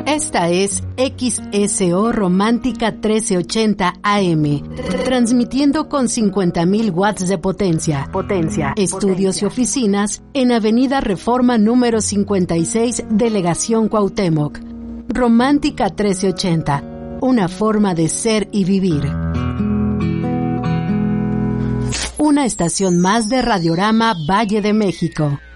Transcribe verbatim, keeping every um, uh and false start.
Esta es X S O Romántica trece ochenta A M, transmitiendo con cincuenta mil watts de potencia. Potencia. Estudios potencia. Y oficinas en Avenida Reforma número cincuenta y seis, Delegación Cuauhtémoc. Romántica trece ochenta, una forma de ser y vivir. Una estación más de Radiorama Valle de México.